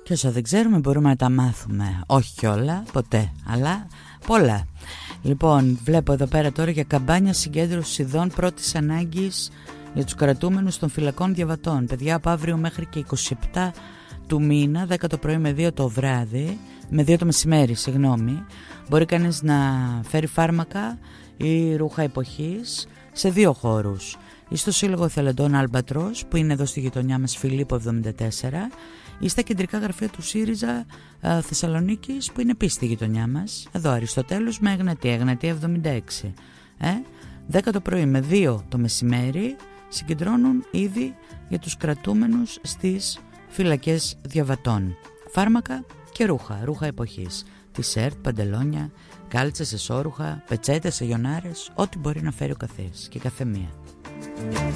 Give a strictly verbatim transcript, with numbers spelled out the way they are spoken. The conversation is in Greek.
Και όσα δεν ξέρουμε μπορούμε να τα μάθουμε. Όχι όλα, ποτέ, αλλά πολλά. Λοιπόν, βλέπω εδώ πέρα τώρα για καμπάνια συγκέντρωσης ειδών πρώτης ανάγκης για τους κρατούμενους των φυλακών διαβατών. Παιδιά, από αύριο μέχρι και είκοσι επτά του μήνα, δέκα το πρωί με δύο το βράδυ, με δύο το μεσημέρι, συγγνώμη, μπορεί κανείς να φέρει φάρμακα ή ρούχα εποχής σε δύο χώρους. Ή στο Σύλλογο Θελεντών Αλμπατρός, που είναι εδώ στη γειτονιά μας, Φιλίππο εβδομήντα τέσσερα, ή στα κεντρικά γραφεία του ΣΥΡΙΖΑ α, Θεσσαλονίκης, που είναι επίσης στη γειτονιά μας, εδώ Αριστοτέλους με Εγνατία, Εγνατία εβδομήντα έξι. Ε? δέκα το πρωί με δύο το μεσημέρι συγκεντρώνουν ήδη για τους κρατούμενους στις φυλακές διαβατών. Φάρμακα και ρούχα, ρούχα εποχής. Τισέρτ, παντελόνια, κάλτσες, εσώρουχα, πετσέτες, αγιονάρες, ό,τι μπορεί να φέρει ο καθής και καθεμία.